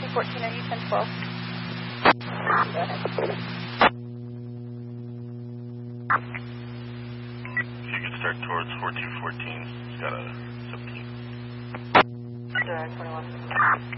1414, are you 1012? Go ahead. If you could start towards 1414, it's got a 17. Direct 21.